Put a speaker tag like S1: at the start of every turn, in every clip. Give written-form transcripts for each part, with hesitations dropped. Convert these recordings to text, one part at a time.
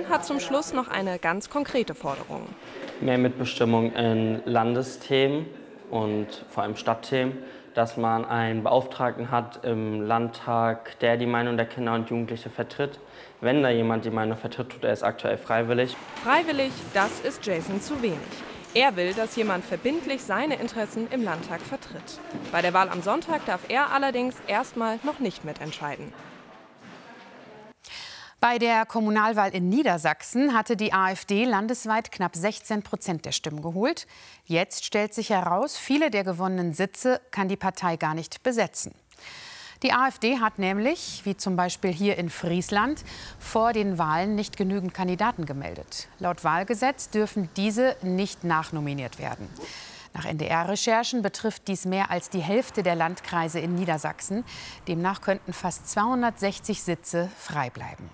S1: hat zum Schluss noch eine ganz konkrete Forderung.
S2: Mehr Mitbestimmung in Landesthemen und vor allem Stadtthemen, dass man einen Beauftragten hat im Landtag, der die Meinung der Kinder und Jugendliche vertritt. Wenn da jemand die Meinung vertritt, tut er es aktuell freiwillig.
S1: Freiwillig, das ist Jason zu wenig. Er will, dass jemand verbindlich seine Interessen im Landtag vertritt. Bei der Wahl am Sonntag darf er allerdings erstmal noch nicht mitentscheiden.
S3: Bei der Kommunalwahl in Niedersachsen hatte die AfD landesweit knapp 16% der Stimmen geholt. Jetzt stellt sich heraus, viele der gewonnenen Sitze kann die Partei gar nicht besetzen. Die AfD hat nämlich, wie zum Beispiel hier in Friesland, vor den Wahlen nicht genügend Kandidaten gemeldet. Laut Wahlgesetz dürfen diese nicht nachnominiert werden. Nach NDR-Recherchen betrifft dies mehr als die Hälfte der Landkreise in Niedersachsen. Demnach könnten fast 260 Sitze frei bleiben.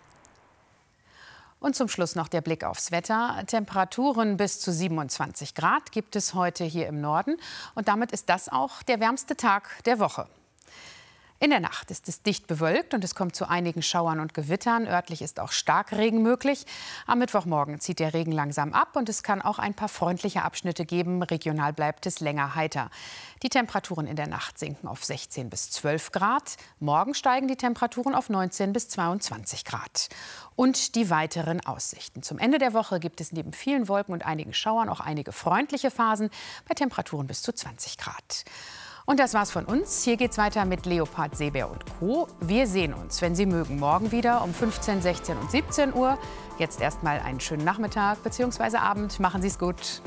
S3: Und zum Schluss noch der Blick aufs Wetter. Temperaturen bis zu 27 Grad gibt es heute hier im Norden. Und damit ist das auch der wärmste Tag der Woche. In der Nacht ist es dicht bewölkt und es kommt zu einigen Schauern und Gewittern. Örtlich ist auch Starkregen möglich. Am Mittwochmorgen zieht der Regen langsam ab und es kann auch ein paar freundliche Abschnitte geben. Regional bleibt es länger heiter. Die Temperaturen in der Nacht sinken auf 16 bis 12 Grad. Morgen steigen die Temperaturen auf 19 bis 22 Grad. Und die weiteren Aussichten. Zum Ende der Woche gibt es neben vielen Wolken und einigen Schauern auch einige freundliche Phasen bei Temperaturen bis zu 20 Grad. Und das war's von uns. Hier geht's weiter mit Leopard, Seebär und Co. Wir sehen uns, wenn Sie mögen, morgen wieder um 15, 16 und 17 Uhr. Jetzt erstmal einen schönen Nachmittag bzw. Abend. Machen Sie es gut.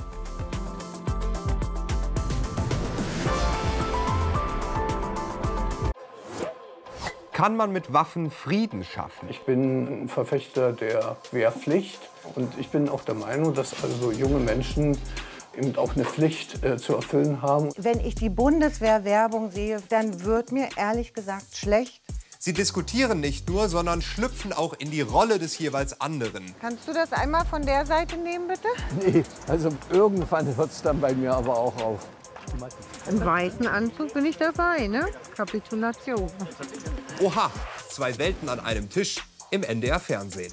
S4: Kann man mit Waffen Frieden schaffen?
S5: Ich bin ein Verfechter der Wehrpflicht und ich bin auch der Meinung, dass also junge Menschen eben auch eine Pflicht zu erfüllen haben.
S6: Wenn ich die Bundeswehr-Werbung sehe, dann wird mir ehrlich gesagt schlecht.
S4: Sie diskutieren nicht nur, sondern schlüpfen auch in die Rolle des jeweils anderen.
S6: Kannst du das einmal von der Seite nehmen, bitte?
S5: Nee, also irgendwann hört es dann bei mir aber auch auf.
S6: Im weißen Anzug bin ich dabei, ne? Kapitulation.
S4: Oha, zwei Welten an einem Tisch im NDR-Fernsehen.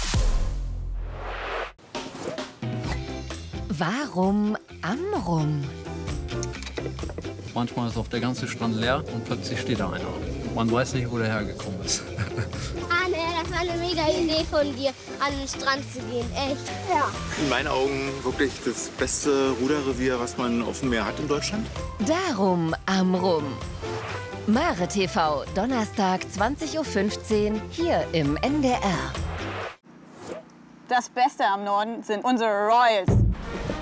S7: Warum Amrum?
S8: Manchmal ist auch der ganze Strand leer und plötzlich steht da einer. Man weiß nicht, wo der hergekommen ist.
S9: Ah, ne, das war eine mega Idee von dir, an den Strand zu gehen. Echt? Ja.
S10: In meinen Augen wirklich das beste Ruderrevier, was man auf dem Meer hat in Deutschland.
S7: Darum Amrum. Mare TV, Donnerstag 20:15 Uhr hier im NDR.
S11: Das Beste am Norden sind unsere Royals.